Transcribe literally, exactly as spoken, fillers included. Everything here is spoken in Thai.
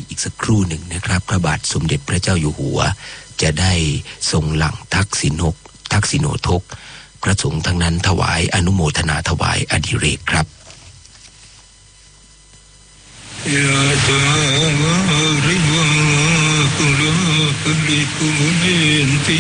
อีกสักครู่หนึ่งนะครับพระบาทสมเด็จพระเจ้าอยู่หัวจะได้ทรงหลั่งทักษิณกทักษิโนทกพระสงฆ์ทั้งนั้นถวายอนุโมทนาถวายอดิเรกครับยะตาริวะกุลาปลิกุลินติ